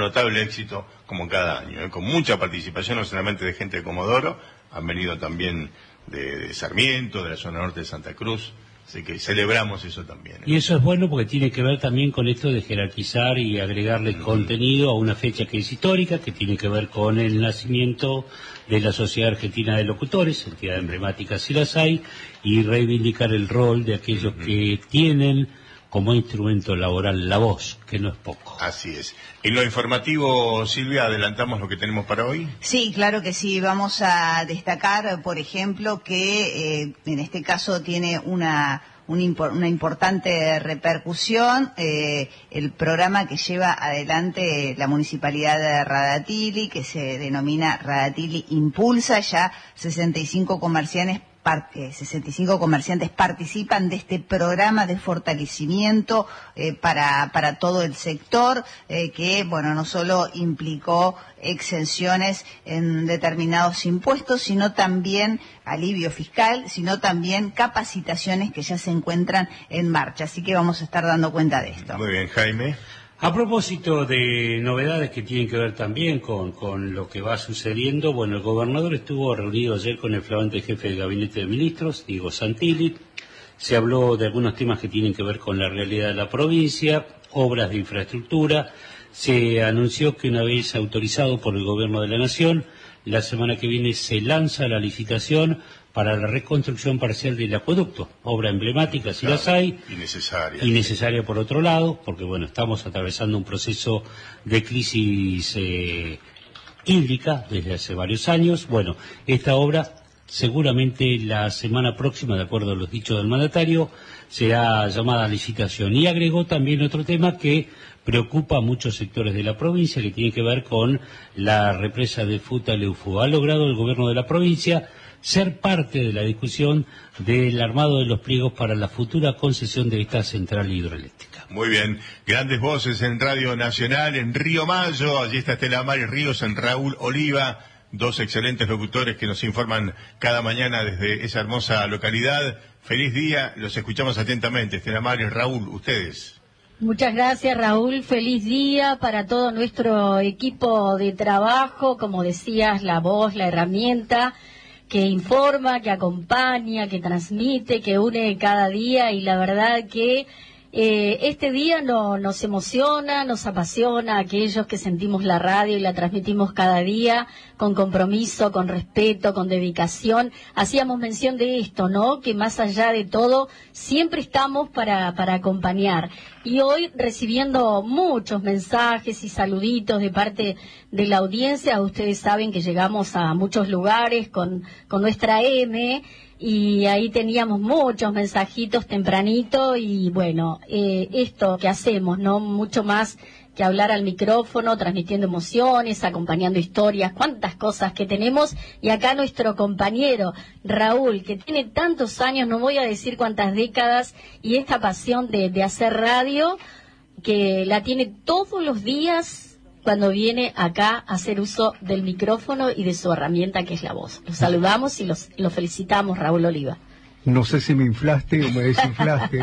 notable éxito como cada año, con mucha participación no solamente de gente de Comodoro, han venido también de Sarmiento, de la zona norte de Santa Cruz, así que celebramos eso también. Y eso es bueno porque tiene que ver también con esto de jerarquizar y agregarle contenido a una fecha que es histórica, que tiene que ver con el nacimiento de la Sociedad Argentina de Locutores, entidad emblemática si las hay, y reivindicar el rol de aquellos que tienen como instrumento laboral la voz, que no es poco. Así es. En lo informativo, Silvia, ¿adelantamos lo que tenemos para hoy? Sí, claro que sí. Vamos a destacar, por ejemplo, que en este caso tiene una importante repercusión el programa que lleva adelante la Municipalidad de Radatili, que se denomina Radatili Impulsa. Ya 65 comerciantes participan de este programa de fortalecimiento para todo el sector, que bueno, no solo implicó exenciones en determinados impuestos, sino también alivio fiscal, sino también capacitaciones que ya se encuentran en marcha. Así que vamos a estar dando cuenta de esto. Muy bien, Jaime. A propósito de novedades que tienen que ver también con lo que va sucediendo, bueno, el gobernador estuvo reunido ayer con el flamante jefe del Gabinete de Ministros, Diego Santilli. Se habló de algunos temas que tienen que ver con la realidad de la provincia, obras de infraestructura. Se anunció que una vez autorizado por el Gobierno de la Nación, la semana que viene se lanza la licitación para la reconstrucción parcial del acueducto, obra emblemática si las hay, y necesaria por otro lado, porque bueno, estamos atravesando un proceso de crisis hídrica desde hace varios años. Bueno, esta obra seguramente la semana próxima, de acuerdo a los dichos del mandatario, será llamada a licitación. Y agregó también otro tema que preocupa a muchos sectores de la provincia, que tiene que ver con la represa de Futaleufú. Ha logrado el gobierno de la provincia ser parte de la discusión del armado de los pliegos para la futura concesión de esta central hidroeléctrica. Muy bien, grandes voces en Radio Nacional, en Río Mayo, allí está Estela Maris Ríos, en Raúl Oliva, dos excelentes locutores que nos informan cada mañana desde esa hermosa localidad. Feliz día, los escuchamos atentamente. Estela Maris, Raúl, ustedes. Muchas gracias, Raúl. Feliz día para todo nuestro equipo de trabajo, como decías, la voz, la herramienta que informa, que acompaña, que transmite, que une cada día, y la verdad que este día nos emociona, nos apasiona a aquellos que sentimos la radio y la transmitimos cada día con compromiso, con respeto, con dedicación. Hacíamos mención de esto, ¿no? Que más allá de todo siempre estamos para acompañar. Y hoy recibiendo muchos mensajes y saluditos de parte de la audiencia. Ustedes saben que llegamos a muchos lugares con nuestra M, y ahí teníamos muchos mensajitos tempranito, y bueno, esto que hacemos, ¿no? Mucho más que hablar al micrófono, transmitiendo emociones, acompañando historias, cuántas cosas que tenemos. Y acá nuestro compañero Raúl, que tiene tantos años, no voy a decir cuántas décadas, y esta pasión de hacer radio, que la tiene todos los días cuando viene acá a hacer uso del micrófono y de su herramienta que es la voz. Los saludamos y lo felicitamos, Raúl Oliva. No sé si me inflaste o me desinflaste,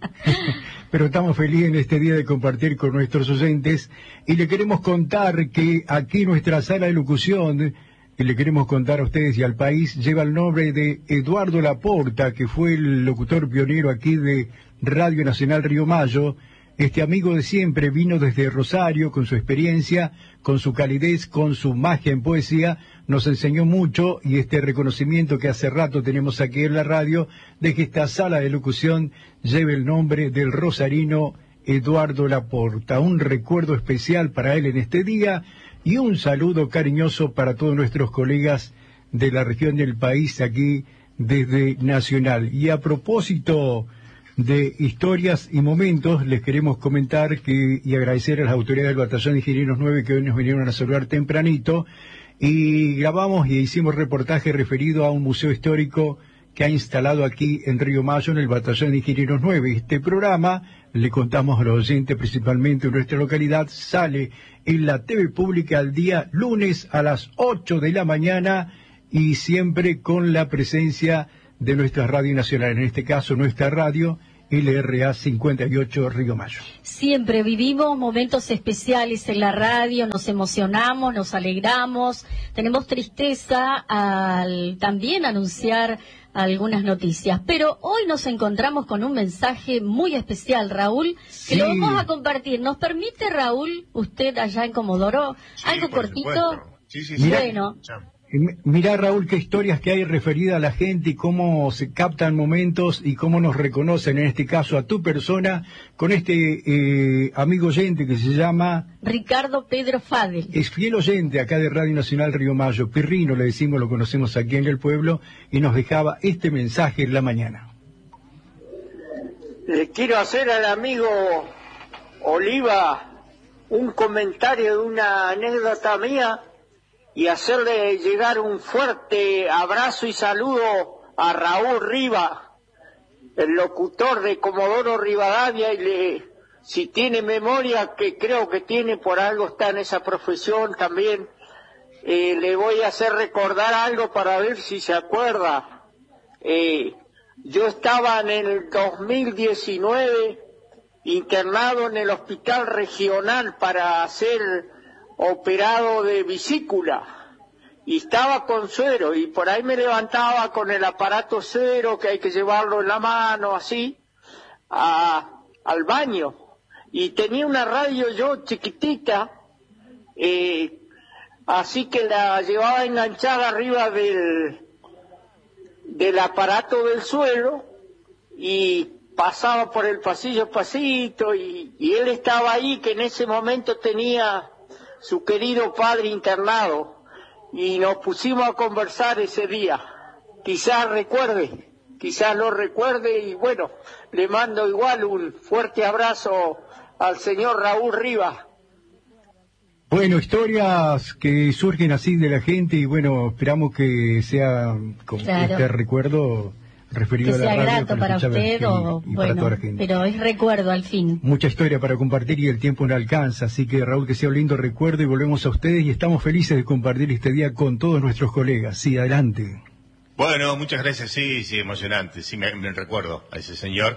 pero estamos felices en este día de compartir con nuestros oyentes, y le queremos contar que aquí nuestra sala de locución, y le queremos contar a ustedes y al país, lleva el nombre de Eduardo Laporta, que fue el locutor pionero aquí de Radio Nacional Río Mayo. Este amigo de siempre vino desde Rosario con su experiencia, con su calidez, con su magia en poesía, nos enseñó mucho, y este reconocimiento que hace rato tenemos aquí en la radio, de que esta sala de locución lleve el nombre del rosarino Eduardo Laporta. Un recuerdo especial para él en este día, y un saludo cariñoso para todos nuestros colegas de la región del país aquí desde Nacional. Y a propósito de historias y momentos, les queremos comentar y agradecer a las autoridades del Batallón de Ingenieros 9 que hoy nos vinieron a saludar tempranito, y grabamos y hicimos reportaje referido a un museo histórico que ha instalado aquí en Río Mayo, en el Batallón de Ingenieros 9. Este programa, le contamos a los oyentes principalmente en nuestra localidad, sale en la TV Pública al día lunes a las 8 de la mañana, y siempre con la presencia de nuestra radio nacional, en este caso nuestra radio, LRA 58 Río Mayo. Siempre vivimos momentos especiales en la radio, nos emocionamos, nos alegramos, tenemos tristeza al también anunciar algunas noticias, pero hoy nos encontramos con un mensaje muy especial, Raúl, que lo vamos a compartir. ¿Nos permite, Raúl, usted allá en Comodoro, algo cortito? Sí. Bueno. Mirá, Raúl, qué historias que hay referidas a la gente y cómo se captan momentos y cómo nos reconocen, en este caso a tu persona, con este amigo oyente que se llama... Ricardo Pedro Fadel. Es fiel oyente acá de Radio Nacional Río Mayo, Pirrino le decimos, lo conocemos aquí en el pueblo, y nos dejaba este mensaje en la mañana. Le quiero hacer al amigo Oliva un comentario de una anécdota mía y hacerle llegar un fuerte abrazo y saludo a Raúl Riva, el locutor de Comodoro Rivadavia, y si tiene memoria, que creo que tiene, por algo está en esa profesión también, le voy a hacer recordar algo para ver si se acuerda. Yo estaba en el 2019 internado en el hospital regional para ser operado de vesícula y estaba con suero, y por ahí me levantaba con el aparato suero que hay que llevarlo en la mano así al baño, y tenía una radio yo chiquitita, así que la llevaba enganchada arriba del aparato del suero y pasaba por el pasillo pasito, y él estaba ahí, que en ese momento tenía su querido padre internado, y nos pusimos a conversar ese día. Quizás recuerde, quizás no recuerde, y bueno, le mando igual un fuerte abrazo al señor Raúl Rivas. Bueno, historias que surgen así de la gente, y bueno, esperamos que sea como este recuerdo referido que a la sea radio, grato para usted y para toda la gente. Pero es recuerdo al fin. Mucha historia para compartir y el tiempo no alcanza, así que Raúl, que sea un lindo recuerdo, y volvemos a ustedes y estamos felices de compartir este día con todos nuestros colegas. Sí, adelante. Bueno, muchas gracias, sí, emocionante, sí, me recuerdo a ese señor,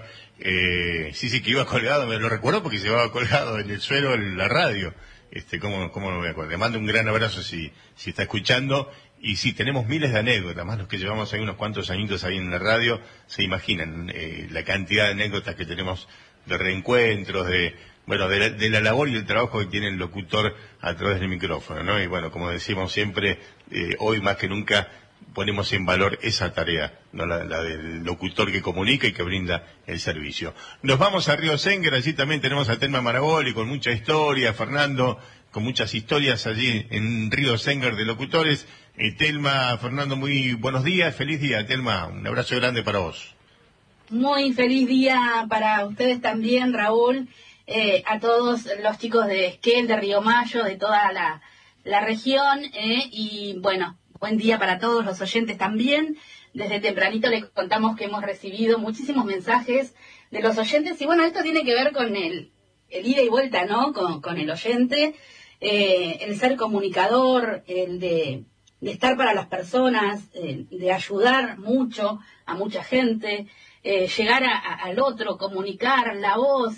sí, que iba colgado, me lo recuerdo porque se iba colgado en el suelo en la radio, cómo no me acuerdo. Le mando un gran abrazo si está escuchando. Y sí, tenemos miles de anécdotas, más los que llevamos ahí unos cuantos añitos ahí en la radio, se imaginan la cantidad de anécdotas que tenemos de reencuentros, de la labor y el trabajo que tiene el locutor a través del micrófono, ¿no? Y bueno, como decimos siempre, hoy más que nunca ponemos en valor esa tarea, ¿no? La del locutor que comunica y que brinda el servicio. Nos vamos a Río Senguer, allí también tenemos a Telma Maragoli con mucha historia, Fernando con muchas historias allí en Río Senguer de locutores. Telma, Fernando, muy buenos días, feliz día, Telma, un abrazo grande para vos. Muy feliz día para ustedes también, Raúl, a todos los chicos de Esquel, de Río Mayo, de toda la región, y bueno, buen día para todos los oyentes también. Desde tempranito les contamos que hemos recibido muchísimos mensajes de los oyentes, y bueno, esto tiene que ver con el ida y vuelta, ¿no? Con el oyente, el ser comunicador, el de estar para las personas, de ayudar mucho a mucha gente, llegar al otro, comunicar la voz.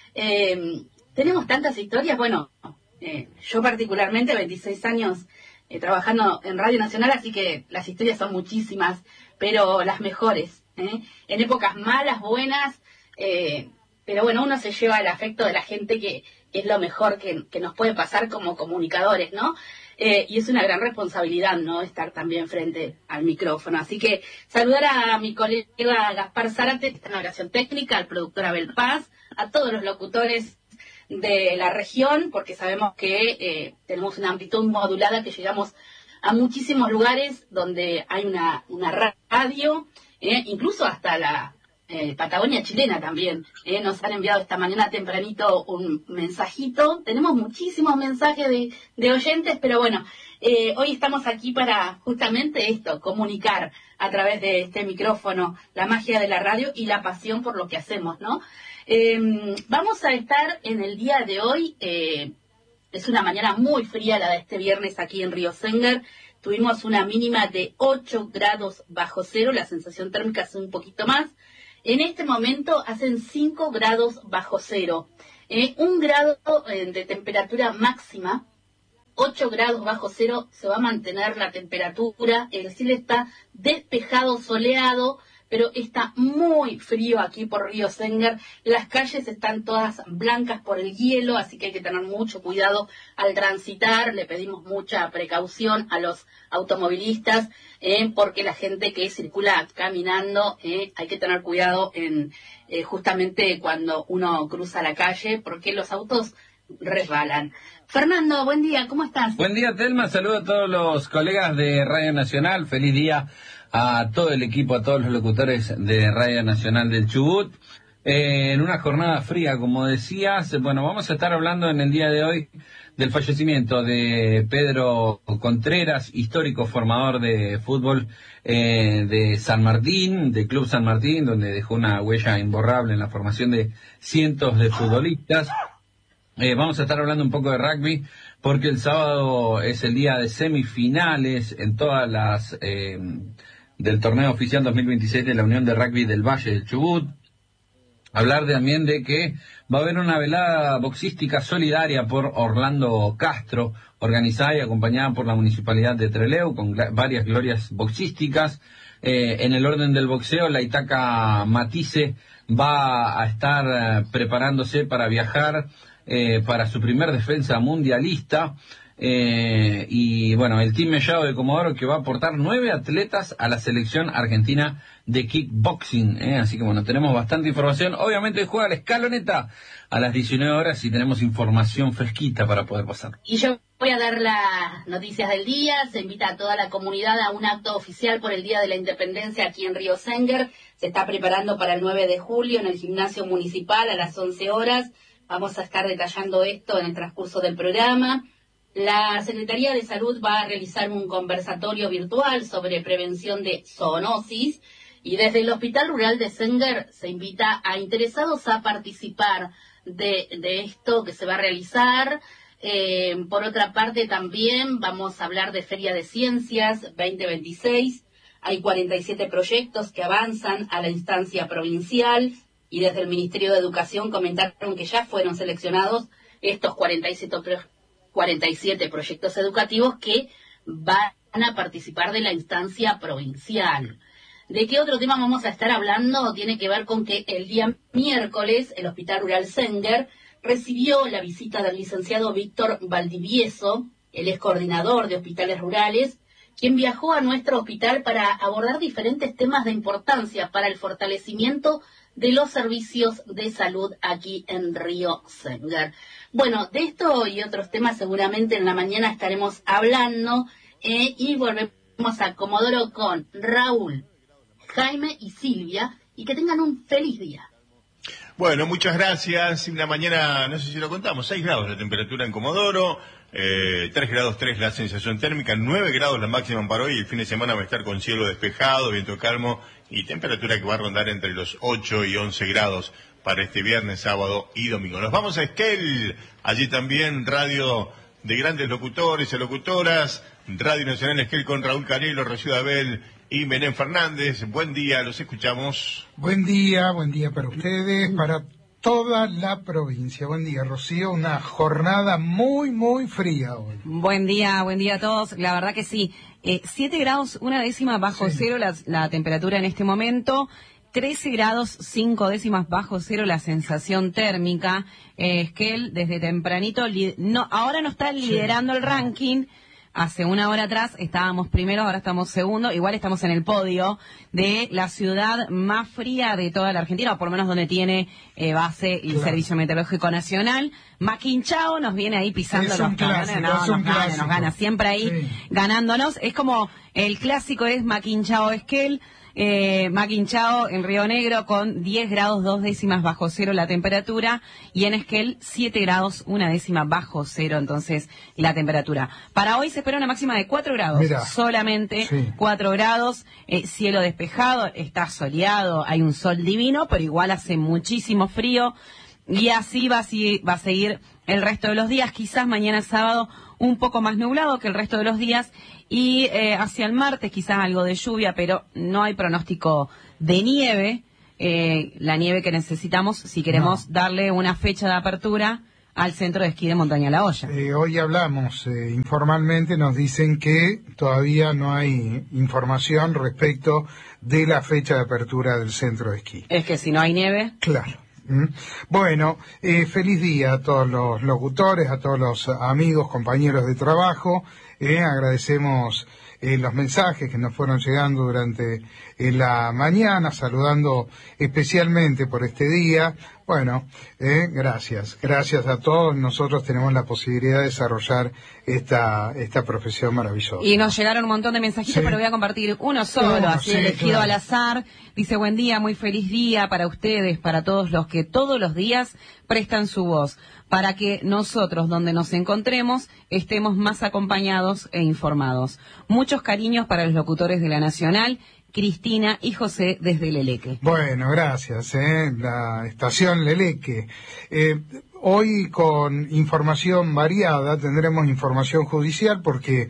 Tenemos tantas historias, bueno, yo particularmente 26 años trabajando en Radio Nacional, así que las historias son muchísimas, pero las mejores, en épocas malas, buenas, pero bueno, uno se lleva el afecto de la gente, que es lo mejor que nos puede pasar como comunicadores, ¿no? Y es una gran responsabilidad, ¿no?, estar también frente al micrófono. Así que saludar a mi colega Gaspar Zárate, que está en la oración técnica, al productor Abel Paz, a todos los locutores de la región, porque sabemos que tenemos una amplitud modulada, que llegamos a muchísimos lugares donde hay una radio, incluso hasta la Patagonia chilena también. Nos han enviado esta mañana tempranito un mensajito. Tenemos muchísimos mensajes de oyentes, pero bueno, hoy estamos aquí para justamente esto, comunicar a través de este micrófono la magia de la radio y la pasión por lo que hacemos, ¿no? Vamos a estar en el día de hoy, es una mañana muy fría la de este viernes aquí en Río Senguer. Tuvimos una mínima de 8 grados bajo cero, la sensación térmica es un poquito más. En este momento hacen 5 grados bajo cero. 1 grado de temperatura máxima, 8 grados bajo cero, se va a mantener la temperatura. El cielo está despejado, soleado, pero está muy frío aquí por Río Senger. Las calles están todas blancas por el hielo, así que hay que tener mucho cuidado al transitar. Le pedimos mucha precaución a los automovilistas, porque la gente que circula caminando, hay que tener cuidado justamente cuando uno cruza la calle, porque los autos resbalan. Fernando, buen día, ¿cómo estás? Buen día, Telma, saludo a todos los colegas de Radio Nacional, feliz día a todo el equipo, a todos los locutores de Radio Nacional del Chubut. En una jornada fría, como decías, bueno, vamos a estar hablando en el día de hoy del fallecimiento de Pedro Contreras, histórico formador de fútbol de San Martín, de Club San Martín, donde dejó una huella imborrable en la formación de cientos de futbolistas. Vamos a estar hablando un poco de rugby, porque el sábado es el día de semifinales en todas las del torneo oficial 2026 de la Unión de Rugby del Valle del Chubut. Hablar también de que va a haber una velada boxística solidaria por Orlando Castro, organizada y acompañada por la Municipalidad de Trelew, con varias glorias boxísticas. En el orden del boxeo, la Itaca Matisse va a estar preparándose para viajar para su primer defensa mundialista. Y bueno, el Team Mellado de Comodoro, que va a aportar 9 atletas a la selección argentina de kickboxing, así que bueno, tenemos bastante información. Obviamente juega la escaloneta a las 19 horas y tenemos información fresquita para poder pasar. Y yo voy a dar las noticias del día. Se invita a toda la comunidad a un acto oficial por el Día de la Independencia aquí en Río Senger. Se está preparando para el 9 de julio en el gimnasio municipal a las 11 horas. Vamos a estar detallando esto en el transcurso del programa. La Secretaría de Salud va a realizar un conversatorio virtual sobre prevención de zoonosis, y desde el Hospital Rural de Senger se invita a interesados a participar de esto que se va a realizar. Por otra parte, también vamos a hablar de Feria de Ciencias 2026. Hay 47 proyectos que avanzan a la instancia provincial, y desde el Ministerio de Educación comentaron que ya fueron seleccionados estos 47 proyectos educativos que van a participar de la instancia provincial. ¿De qué otro tema vamos a estar hablando? Tiene que ver con que el día miércoles el Hospital Rural Senger recibió la visita del licenciado Víctor Valdivieso, el ex coordinador de hospitales rurales, quien viajó a nuestro hospital para abordar diferentes temas de importancia para el fortalecimiento de los servicios de salud aquí en Río Senger. Bueno, de esto y otros temas seguramente en la mañana estaremos hablando, y volvemos a Comodoro con Raúl, Jaime y Silvia, y que tengan un feliz día. Bueno, muchas gracias. Una mañana, no sé si lo contamos, 6 grados la temperatura en Comodoro, 3 grados 3 la sensación térmica, 9 grados la máxima para hoy. El fin de semana va a estar con cielo despejado, viento calmo y temperatura que va a rondar entre los 8 y 11 grados para este viernes, sábado y domingo. Nos vamos a Esquel, allí también radio de grandes locutores y locutoras, Radio Nacional Esquel con Raúl Canelo, Rocío Abel y Menem Fernández. Buen día, los escuchamos. Buen día para ustedes, para toda la provincia. Buen día, Rocío, una jornada muy, muy fría hoy. Buen día a todos. La verdad que sí, 7 grados, 1 décima bajo cero la temperatura en este momento. 13 grados 5 décimas bajo cero la sensación térmica. Esquel desde tempranito, ahora no está liderando el ranking. Hace una hora atrás estábamos primero, ahora estamos segundo. Igual estamos en el podio de la ciudad más fría de toda la Argentina, o por lo menos donde tiene base el Servicio Meteorológico Nacional. Maquinchao nos viene ahí pisando los talones. Nos gana siempre ahí ganándonos. Es como el clásico es Maquinchao Esquel. Maquinchao en Río Negro con 10 grados 2 décimas bajo cero la temperatura, y en Esquel 7 grados 1 décima bajo cero entonces la temperatura. Para hoy se espera una máxima de 4 grados, solamente 4 grados, cielo despejado, está soleado, hay un sol divino, pero igual hace muchísimo frío, y así va a seguir el resto de los días. Quizás mañana sábado un poco más nublado que el resto de los días, y hacia el martes quizás algo de lluvia, pero no hay pronóstico de nieve. la nieve que necesitamos si queremos darle una fecha de apertura al centro de esquí de Montaña La Hoya. Hoy hablamos informalmente, nos dicen que todavía no hay información respecto de la fecha de apertura del centro de esquí. Es que si no hay nieve... Claro. Bueno, feliz día a todos los locutores, a todos los amigos, compañeros de trabajo. Agradecemos los mensajes que nos fueron llegando durante la mañana, saludando especialmente por este día. Bueno, gracias a todos. Nosotros tenemos la posibilidad de desarrollar esta profesión maravillosa. Y nos llegaron un montón de mensajitos, pero voy a compartir uno solo, así elegido al azar. Dice, buen día, muy feliz día para ustedes, para todos los que todos los días prestan su voz, para que nosotros, donde nos encontremos, estemos más acompañados e informados. Muchos cariños para los locutores de la Nacional, Cristina y José desde Leleque. Bueno, gracias, la estación Leleque. Hoy con información variada, tendremos información judicial porque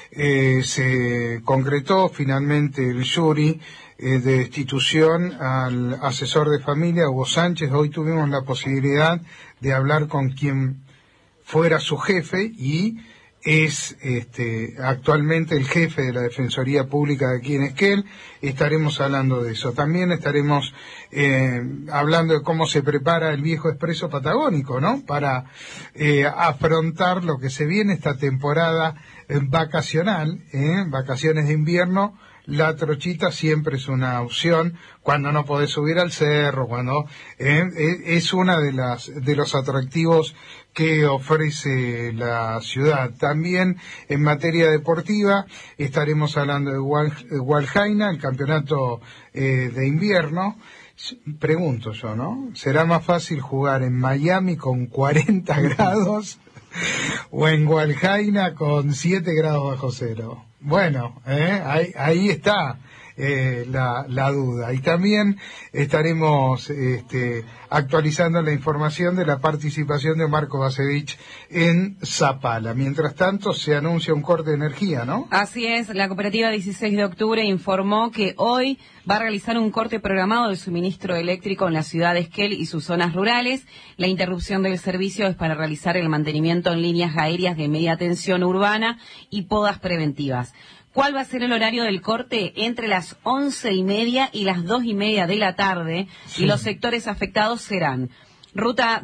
se concretó finalmente el jury de destitución al asesor de familia, Hugo Sánchez. Hoy tuvimos la posibilidad de hablar con quien fuera su jefe y es actualmente el jefe de la Defensoría Pública de aquí en Esquel. Estaremos hablando de eso. También estaremos hablando de cómo se prepara el viejo expreso patagónico, ¿no? Para afrontar lo que se viene esta temporada vacacional, vacaciones de invierno. La trochita siempre es una opción cuando no podés subir al cerro, cuando es una de los atractivos que ofrece la ciudad. También en materia deportiva estaremos hablando de Hualjaina, el campeonato de invierno. Pregunto yo, ¿no? ¿Será más fácil jugar en Miami con 40 grados o en Hualjaina con 7 grados bajo cero? Bueno, ahí está la duda. Y también estaremos actualizando la información de la participación de Marco Basevich en Zapala. Mientras tanto, se anuncia un corte de energía, ¿no? Así es, la cooperativa 16 de octubre informó que hoy va a realizar un corte programado del suministro eléctrico en la ciudad de Esquel y sus zonas rurales. La interrupción del servicio es para realizar el mantenimiento en líneas aéreas de media tensión urbana y podas preventivas. ¿Cuál va a ser el horario del corte? Entre las 11:30 y las 2:30 de la tarde. Sí. Y los sectores afectados serán Ruta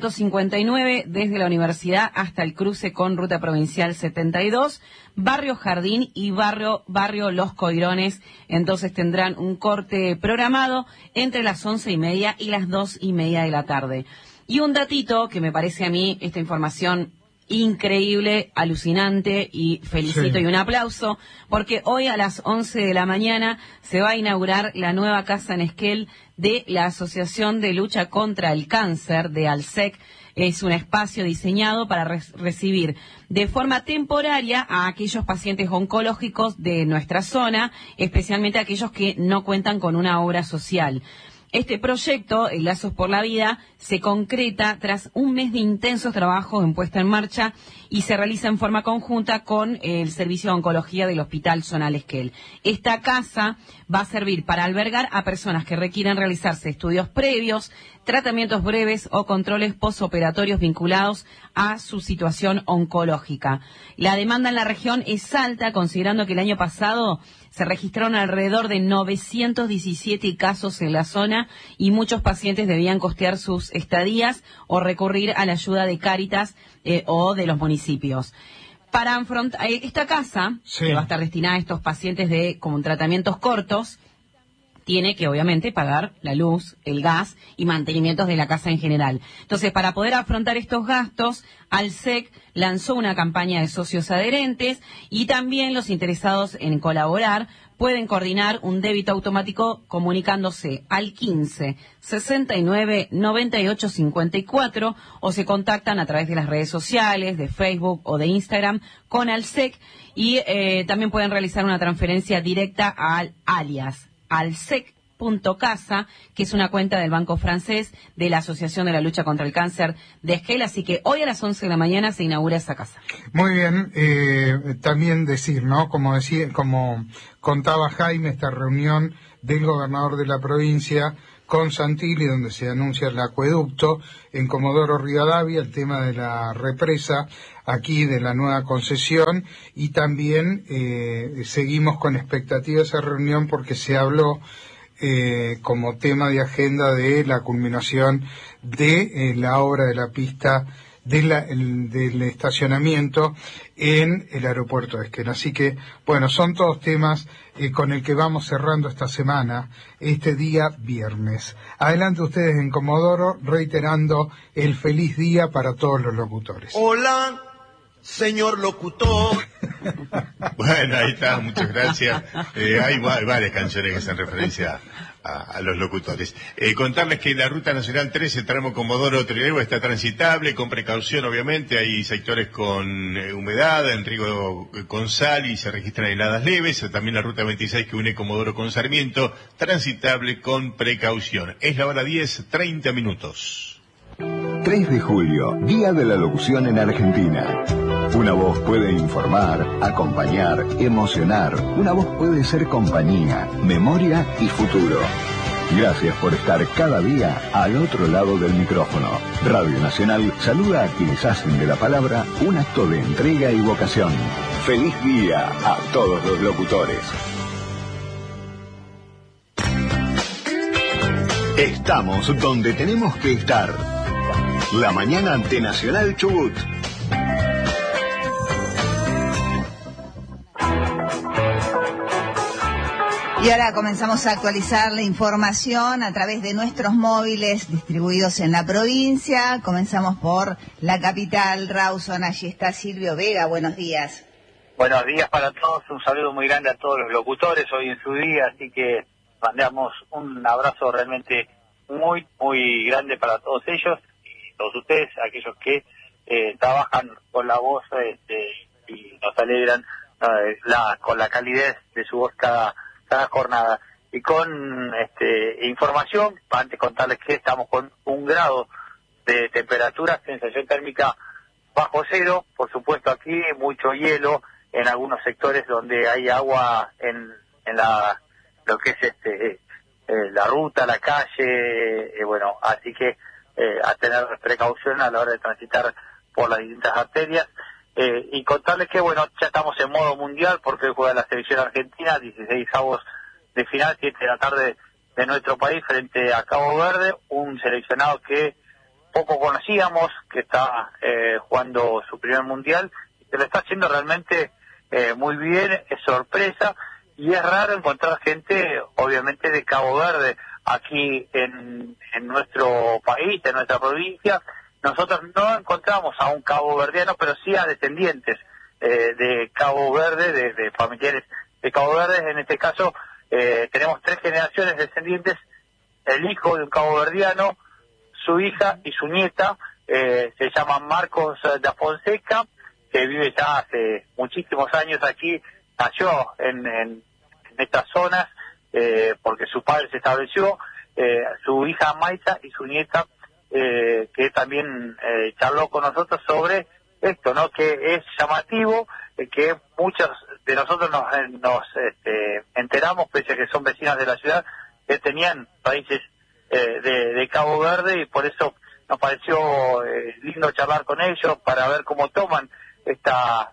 259 desde la Universidad hasta el cruce con Ruta Provincial 72, Barrio Jardín y Barrio Los Coirones. Entonces tendrán un corte programado entre las 11:30 y las 2:30 de la tarde. Y un datito que me parece a mí esta información increíble, alucinante, y felicito y un aplauso, porque hoy a las 11 de la mañana se va a inaugurar la nueva casa en Esquel de la Asociación de Lucha contra el Cáncer de ALSEC. Es un espacio diseñado para recibir de forma temporaria a aquellos pacientes oncológicos de nuestra zona, especialmente aquellos que no cuentan con una obra social. Este proyecto, el Lazos por la Vida, se concreta tras un mes de intensos trabajos en puesta en marcha y se realiza en forma conjunta con el Servicio de Oncología del Hospital Zonal Esquel. Esta casa va a servir para albergar a personas que requieran realizarse estudios previos, tratamientos breves o controles postoperatorios vinculados a su situación oncológica. La demanda en la región es alta, considerando que el año pasado se registraron alrededor de 917 casos en la zona y muchos pacientes debían costear sus estadías o recurrir a la ayuda de Cáritas o de los municipios. Para afrontar esta casa, que va a estar destinada a estos pacientes con tratamientos cortos, tiene que obviamente pagar la luz, el gas y mantenimientos de la casa en general. Entonces, para poder afrontar estos gastos, ALSEC lanzó una campaña de socios adherentes y también los interesados en colaborar pueden coordinar un débito automático comunicándose al 15 69 98 54 o se contactan a través de las redes sociales, de Facebook o de Instagram con ALSEC y también pueden realizar una transferencia directa al alias alsec.casa, que es una cuenta del Banco Francés de la Asociación de la Lucha contra el Cáncer de Esquel, así que hoy a las 11 de la mañana se inaugura esa casa. Muy bien, también decir, ¿no? Como contaba Jaime, esta reunión del gobernador de la provincia con Santilli, donde se anuncia el acueducto, en Comodoro Rivadavia, el tema de la represa aquí de la nueva concesión, y también seguimos con expectativa esa reunión porque se habló como tema de agenda de la culminación de la obra de la pista del estacionamiento en el aeropuerto de Esquel. Así que, bueno, son todos temas con el que vamos cerrando esta semana, este día viernes. Adelante ustedes en Comodoro, reiterando el feliz día para todos los locutores. Hola, señor locutor. Bueno, ahí está, muchas gracias. Hay varias canciones que hacen referencia a los locutores. Contarles que la Ruta Nacional 13, tramo Comodoro-Trelew, está transitable, con precaución obviamente. Hay sectores con humedad, en riego con sal, y se registran heladas leves. También la Ruta 26 que une Comodoro con Sarmiento, transitable con precaución. Es la hora 10:30 minutos. 3 de julio, Día de la Locución en Argentina. Una voz puede informar, acompañar, emocionar. Una voz puede ser compañía, memoria y futuro. Gracias por estar cada día al otro lado del micrófono. Radio Nacional saluda a quienes hacen de la palabra un acto de entrega y vocación. ¡Feliz día a todos los locutores! Estamos donde tenemos que estar. La mañana de Nacional Chubut. Y ahora comenzamos a actualizar la información a través de nuestros móviles distribuidos en la provincia. Comenzamos por la capital, Rawson. Allí está Silvio Vega. Buenos días. Buenos días para todos. Un saludo muy grande a todos los locutores hoy en su día. Así que mandamos un abrazo realmente muy, muy grande para todos ellos y todos ustedes, aquellos que trabajan con la voz y nos alegran con la calidez de su voz cada jornada. Y con información, antes contarles que estamos con 1 grado de temperatura, sensación térmica bajo cero, por supuesto aquí mucho hielo en algunos sectores donde hay agua en lo que es la ruta, la calle, bueno, así que a tener precaución a la hora de transitar por las distintas arterias. Y contarles que, bueno, ya estamos en modo mundial porque hoy juega la selección argentina, 16avos de final, 7 de la tarde de nuestro país frente a Cabo Verde, un seleccionado que poco conocíamos, que está jugando su primer mundial, y que lo está haciendo realmente muy bien, es sorpresa, y es raro encontrar gente, obviamente, de Cabo Verde aquí en nuestro país, en nuestra provincia. Nosotros no encontramos a un caboverdiano, pero sí a descendientes de Cabo Verde, de familiares de Cabo Verde. En este caso tenemos 3 generaciones descendientes, el hijo de un caboverdiano, su hija y su nieta, se llama Marcos da Fonseca, que vive ya hace muchísimos años aquí, nació en estas zonas porque su padre se estableció, su hija Maisa y su nieta, que también charló con nosotros sobre esto, ¿no? Que es llamativo, que muchos de nosotros nos enteramos, pese a que son vecinos de la ciudad, que tenían raíces de Cabo Verde, y por eso nos pareció lindo charlar con ellos para ver cómo toman esta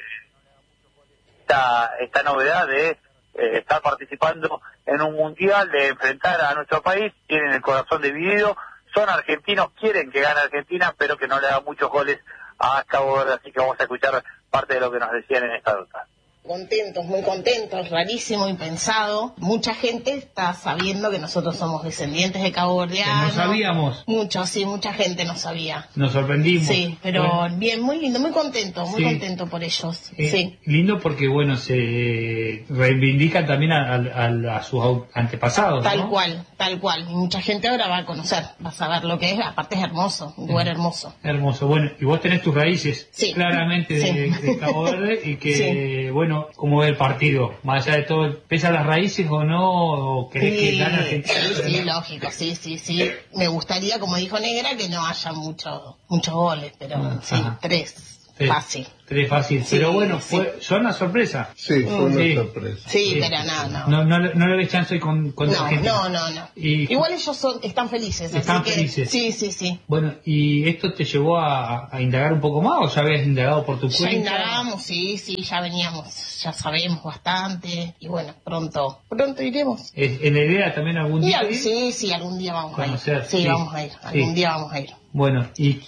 novedad de estar participando en un mundial, de enfrentar a nuestro país. Tienen el corazón dividido, son argentinos, quieren que gane Argentina, pero que no le haga muchos goles a Cabo Verde, así que vamos a escuchar parte de lo que nos decían en esta nota. Contentos, muy contentos, rarísimo, impensado. Mucha gente está sabiendo que nosotros somos descendientes de caboverdianos. Que no sabíamos. Mucha gente no sabía. Nos sorprendimos. Sí, pero bueno, bien, muy lindo, muy contento por ellos. Sí. Lindo porque, bueno, se reivindican también a sus antepasados, Tal ¿no? cual. Y mucha gente ahora va a conocer, va a saber lo que es. Aparte es hermoso, un lugar hermoso. Hermoso. Bueno, y vos tenés tus raíces claramente Sí. de Cabo Verde y que, bueno, ¿cómo ve el partido? Más allá de todo, ¿pesan las raíces o no? ¿O querés que gane Argentina? Sí, lógico, sí. Me gustaría, como dijo Negra, que no haya muchos goles, pero sí, 3 fácil. 3 fácil, Sí, pero bueno, sí. son una sorpresa. Sí, fue una sorpresa. Sí, pero no. No le ves chance hoy con Argentina. No. Y, Igual ellos están felices. Están así que, felices. Sí. Bueno, ¿y esto te llevó a indagar un poco más o ya habías indagado por tu Ya cuenta? indagamos, sí, ya veníamos, ya sabemos bastante. Y bueno, pronto iremos. ¿En la idea también algún día? Sí, algún día vamos Conocer, a ir. Sí, vamos a ir. Algún día vamos a ir. Bueno, y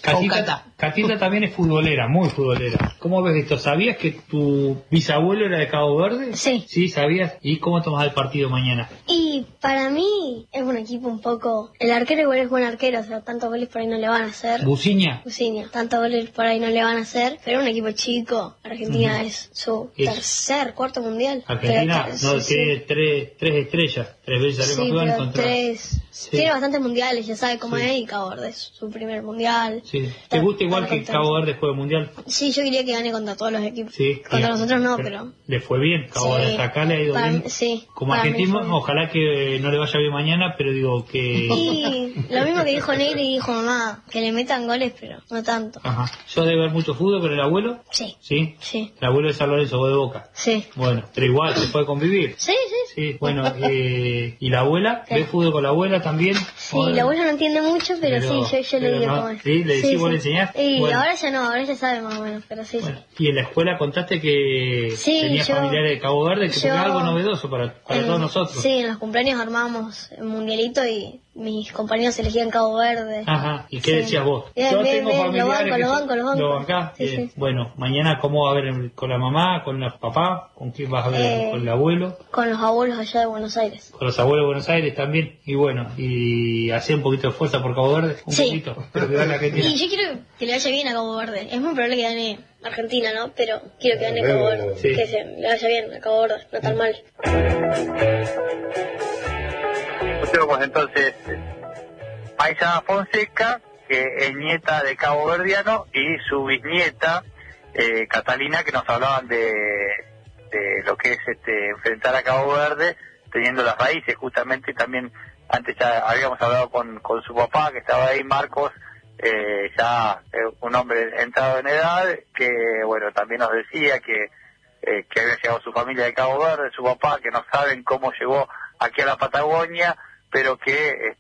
Catita también es futbolera, muy futbolera. ¿Cómo ves esto? ¿Sabías que tu bisabuelo era de Cabo Verde? Sí. Sí, ¿sabías? ¿Y cómo tomas el partido mañana? Y para mí es un equipo un poco... El arquero igual es buen arquero, o sea, tantos goles por ahí no le van a hacer. ¿Buciña? Tantos goles por ahí no le van a hacer, pero es un equipo chico. Argentina es su cuarto mundial. Argentina Pero, tiene tres estrellas, 3 veces salió campeón contra... Tiene bastantes mundiales, ya sabe cómo es, y Cabo Verde es su primer mundial. Sí. ¿Te gusta igual que Cabo Verde juegue mundial? Sí, yo quería que gane contra todos los equipos. Sí. Contra nosotros no, pero... Le fue bien, Cabo Verde hasta acá le ha ido bien. Sí. Como argentino, ojalá que no le vaya bien mañana, pero digo que... Y lo mismo que dijo Negri y dijo mamá, que le metan goles, pero no tanto. Ajá. ¿Sos de ver mucho fútbol con el abuelo? Sí. ¿Sí? Sí. ¿El abuelo de San Lorenzo o de Boca? Sí. Bueno, pero igual se puede convivir. Sí. Sí, bueno, ¿y la abuela? Sí. ¿Ves fútbol con la abuela también? Sí, la abuela no entiende mucho, pero sí, yo le digo cómo es. ¿Sí? ¿Le decís, vos le enseñás? Y Bueno. ahora ya no, ahora ya sabe más o menos, pero sí. Bueno, ¿y en la escuela contaste que Sí, tenías familiares de Cabo Verde? Que fue algo novedoso para todos nosotros. Sí, en los cumpleaños armábamos un mundialito y mis compañeros elegían Cabo Verde. Ajá, ¿y qué decías vos? Bien, Yo bien, tengo bien, familiares lo banco. ¿Lo bancás? Sí, Bien. sí. Bueno, mañana, ¿cómo va a ver con la mamá, con el papá? ¿Con quién vas a ver? ¿Con el abuelo? Con los abuelos allá de Buenos Aires. Con los abuelos de Buenos Aires también. Y bueno, y hacer un poquito de fuerza por Cabo Verde. Un poquito. Pero que gane Argentina. Y yo quiero que le vaya bien a Cabo Verde. Es muy probable que gane Argentina, ¿no? Pero quiero que gane Cabo Verde. Sí. Que le vaya bien a Cabo Verde, no tan mal. Tenemos entonces Paisa Fonseca, que es nieta de Cabo Verdiano, y su bisnieta, Catalina, que nos hablaban de lo que es enfrentar a Cabo Verde, teniendo las raíces justamente. También antes ya habíamos hablado con su papá, que estaba ahí, Marcos, ya un hombre entrado en edad, que bueno, también nos decía que había llegado su familia de Cabo Verde, su papá, que no saben cómo llegó aquí a la Patagonia, pero que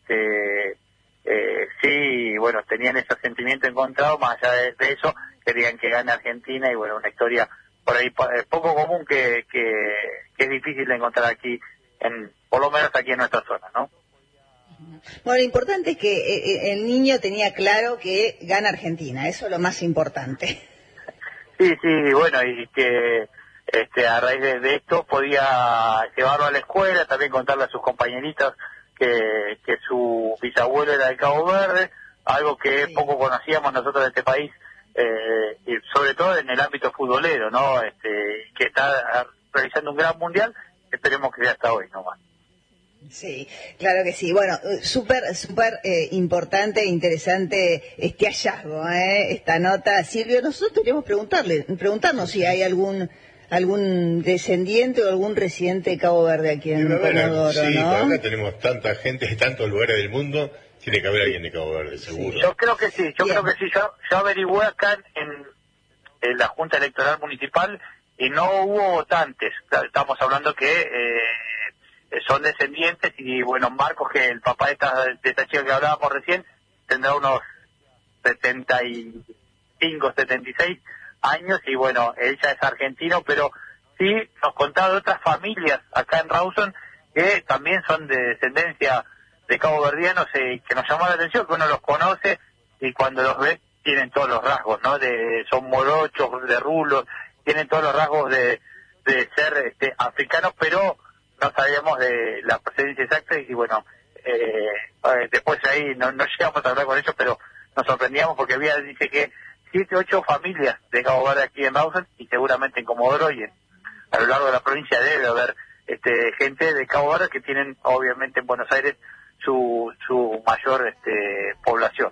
sí, bueno, tenían ese sentimiento encontrado. Más allá de eso, querían que gane Argentina, y bueno, una historia por ahí poco común que es difícil de encontrar aquí, por lo menos aquí en nuestra zona, ¿no? Bueno, lo importante es que el niño tenía claro que gana Argentina, eso es lo más importante. Sí, bueno, y que a raíz de esto podía llevarlo a la escuela, también contarle a sus compañeritas que su bisabuelo era de Cabo Verde, algo que poco conocíamos nosotros de este país, y sobre todo en el ámbito futbolero, ¿no? Que está realizando un gran mundial, esperemos que sea hasta hoy nomás. Sí, claro que sí. Bueno, súper importante e interesante este hallazgo, esta nota. Silvio, nosotros queremos preguntarnos si hay algún descendiente o algún residente de Cabo Verde aquí en Comodoro, sí, ¿no? acá tenemos tanta gente de tantos lugares del mundo, tiene que haber alguien de Cabo Verde, seguro. Sí, yo creo que sí. Yo averigüé acá en la Junta Electoral Municipal y no hubo votantes. Estamos hablando que son descendientes, y bueno, Marcos, que el papá de esta chica que hablábamos recién, tendrá unos 75, 76 años, y bueno, ella es argentino, pero sí nos contaba de otras familias acá en Rawson que también son de descendencia de caboverdianos, que nos llamó la atención, que uno los conoce y cuando los ve tienen todos los rasgos, ¿no? Son morochos, de rulos, tienen todos los rasgos de ser africanos, pero no sabíamos de la procedencia exacta, y bueno, después ahí no llegamos a hablar con ellos, pero nos sorprendíamos porque dice que 7, 8 familias de Cabo Verde aquí en Rawson, y seguramente en Comodoro y a lo largo de la provincia debe haber gente de Cabo Verde que tienen obviamente en Buenos Aires su mayor población.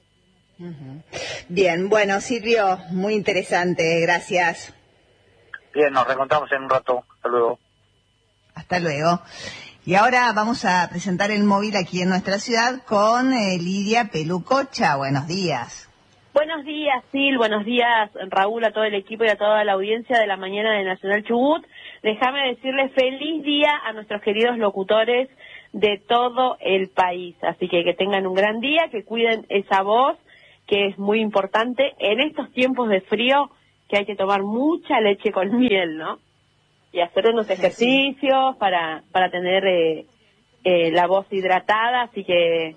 Bien, bueno, Silvio, muy interesante, gracias. Bien, nos reencontramos en un rato. Hasta luego. Hasta luego. Y ahora vamos a presentar el móvil aquí en nuestra ciudad con Lidia Pelucocha. Buenos días. Buenos días, Sil, buenos días, Raúl, a todo el equipo y a toda la audiencia de la mañana de Nacional Chubut. Déjame decirles feliz día a nuestros queridos locutores de todo el país. Así que tengan un gran día, que cuiden esa voz, que es muy importante en estos tiempos de frío, que hay que tomar mucha leche con miel, ¿no? Y hacer unos ejercicios para tener la voz hidratada, así que...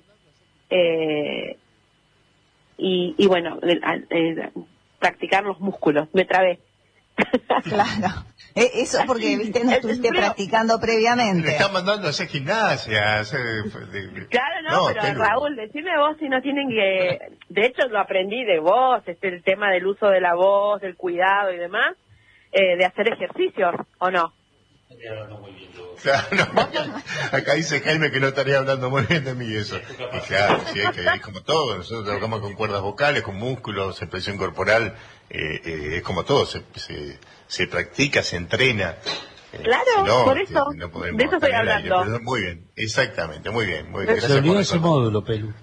Y bueno, practicar los músculos, me trabé. Claro, eso porque, viste, no estuviste practicando previamente. Le están mandando a hacer gimnasia, Claro, no, pero Pelu. Raúl, decime vos si no tienen que... De hecho, lo aprendí de vos, el tema del uso de la voz, del cuidado y demás, de hacer ejercicios, ¿o no? Claro, no. Acá dice Jaime que no estaría hablando muy bien de mí eso. Y claro, sí, es como todo, nosotros trabajamos con cuerdas vocales, con músculos, expresión corporal, es como todo, se practica, se entrena. Claro, si no, por eso, no podemos de eso estoy estar en el aire, hablando. pero muy bien, exactamente, muy bien. Se Gracias olvidó por ese recordar. módulo, Pelu.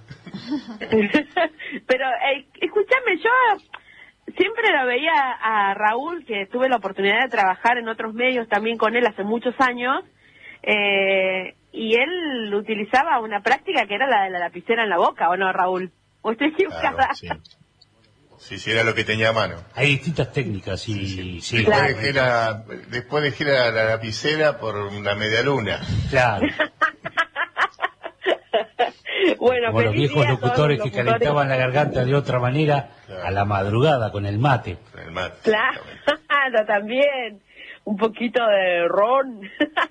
Pero, escúchame, yo siempre lo veía a Raúl, que tuve la oportunidad de trabajar en otros medios también con él hace muchos años, y él utilizaba una práctica que era la de la lapicera en la boca, ¿o no, Raúl? ¿O estoy equivocada? Claro, sí, era lo que tenía a mano. Hay distintas técnicas, sí. Después dejé la lapicera por una media luna. Claro. Bueno, como los viejos locutores que calentaban la garganta de otra manera, claro, a la madrugada con el mate. Claro, también. Un poquito de ron.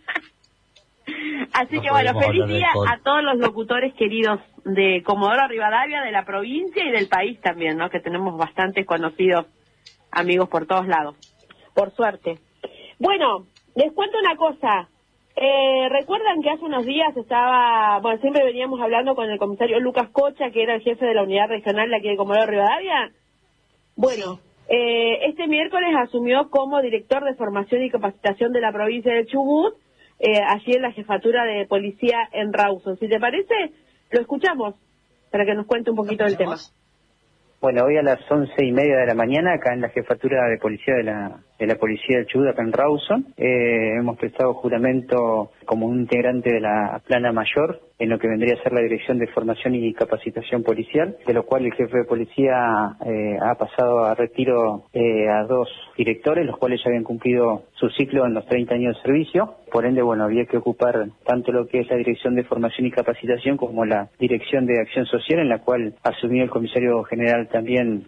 Así No que bueno, podemos feliz hablar de día alcohol. a todos los locutores queridos de Comodoro Rivadavia, de la provincia y del país también, ¿no? Que tenemos bastantes conocidos amigos por todos lados. Por suerte. Bueno, les cuento una cosa. ¿Recuerdan que hace unos días siempre veníamos hablando con el comisario Lucas Cocha, que era el jefe de la unidad regional de aquí de Comodoro Rivadavia? Bueno, este miércoles asumió como director de formación y capacitación de la provincia de Chubut, allí en la jefatura de policía en Rawson. Si te parece, lo escuchamos para que nos cuente un poquito del tema. Bueno, hoy a las 11:30 de la mañana, acá en la jefatura de policía de la policía del Chubut, acá en Rawson, hemos prestado juramento como un integrante de la plana mayor en lo que vendría a ser la Dirección de Formación y Capacitación Policial, de lo cual el jefe de policía ha pasado a retiro a 2 directores, los cuales ya habían cumplido su ciclo en los 30 años de servicio. Por ende, bueno, había que ocupar tanto lo que es la Dirección de Formación y Capacitación como la Dirección de Acción Social, en la cual asumió el comisario general también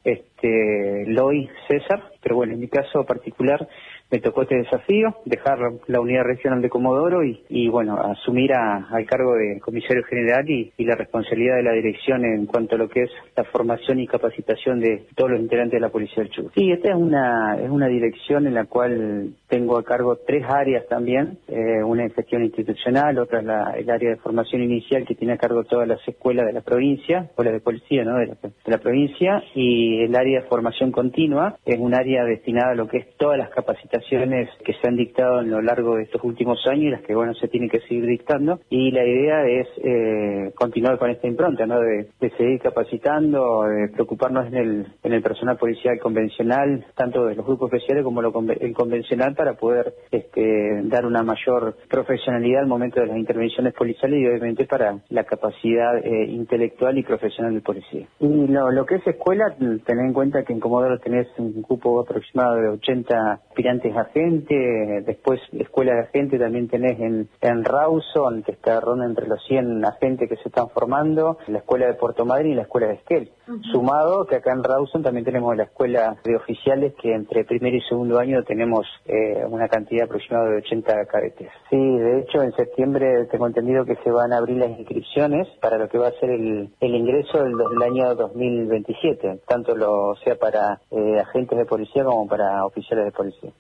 Loy César. Pero bueno, en mi caso particular me tocó este desafío, dejar la unidad regional de Comodoro y bueno, asumir al cargo de comisario general y la responsabilidad de la dirección en cuanto a lo que es la formación y capacitación de todos los integrantes de la Policía del Chubut. Sí, esta es una dirección en la cual tengo a cargo 3 áreas también, una en gestión institucional, otra es el área de formación inicial que tiene a cargo todas las escuelas de la provincia, escuelas de policía, ¿no?, de la provincia, y el área de formación continua es un área destinada a lo que es todas las capacitaciones que se han dictado a lo largo de estos últimos años y las que, bueno, se tienen que seguir dictando. Y la idea es continuar con esta impronta, ¿no?, de seguir capacitando, de preocuparnos en el personal policial convencional, tanto de los grupos especiales como el convencional, para poder dar una mayor profesionalidad al momento de las intervenciones policiales y obviamente para la capacidad intelectual y profesional del policía. Y lo que es escuela, tener en cuenta que en Comodoro tenés un cupo aproximado de 80 aspirantes a agente, después escuelas de agente también tenés en Rawson, que está ronda entre los 100 agentes que se están formando, la escuela de Puerto Madryn y la escuela de Esquel. Sumado que acá en Rawson también tenemos la escuela de oficiales, que entre primer y segundo año tenemos una cantidad aproximada de 80 cadetes. Sí, de hecho en septiembre tengo entendido que se van a abrir las inscripciones para lo que va a ser el ingreso del año 2027, tanto sea para agentes de policía como para oficiales de policía.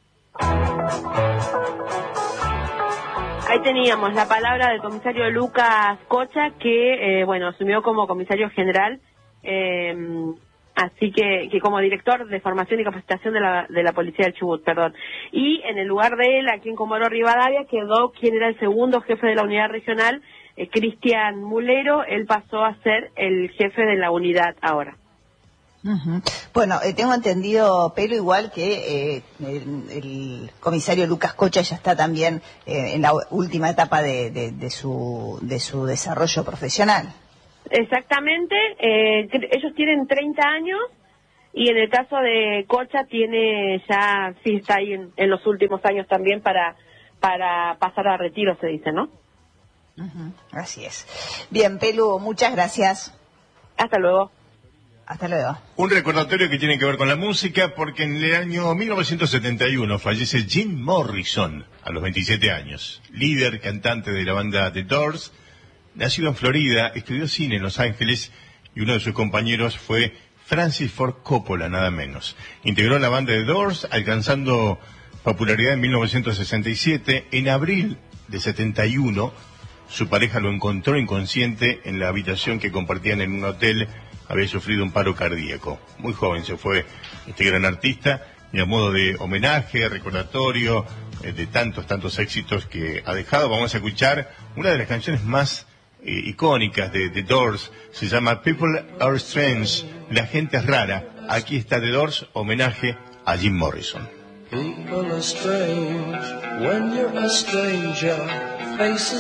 Ahí teníamos la palabra del comisario Lucas Cocha, que asumió como comisario general, así que como director de formación y capacitación de la Policía del Chubut, perdón. Y en el lugar de él, aquí en Comodoro Rivadavia, quedó quien era el segundo jefe de la unidad regional, Cristian Mulero. Él pasó a ser el jefe de la unidad ahora. Bueno, tengo entendido, Pelo, igual que el comisario Lucas Cocha ya está también en la última etapa de su desarrollo profesional. Exactamente, ellos tienen 30 años y en el caso de Cocha tiene ya, sí está ahí en los últimos años también para pasar a retiro, se dice, ¿no? Así es. Bien, Pelu, muchas gracias. Hasta luego. Hasta luego. Un recordatorio que tiene que ver con la música, porque en el año 1971 fallece Jim Morrison a los 27 años, líder, cantante de la banda The Doors. Nacido en Florida, estudió cine en Los Ángeles y uno de sus compañeros fue Francis Ford Coppola, nada menos. Integró la banda The Doors, alcanzando popularidad en 1967. En abril de 71, su pareja lo encontró inconsciente en la habitación que compartían en un hotel. Había sufrido un paro cardíaco. Muy joven se fue este gran artista, y a modo de homenaje, recordatorio de tantos éxitos que ha dejado, vamos a escuchar una de las canciones más icónicas de The Doors. Se llama People Are Strange, la gente es rara. Aquí está The Doors, homenaje a Jim Morrison. People are strange when you're a stranger. Faces